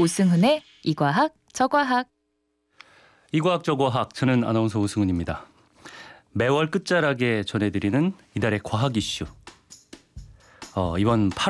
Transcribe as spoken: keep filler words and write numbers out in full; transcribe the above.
오승훈의 이과학 저과학. 이과학 저과학, 저는 아나운서 오승훈입니다. 매월 끝자락에 전해드리는 이달의 과학 이슈. 어, 이번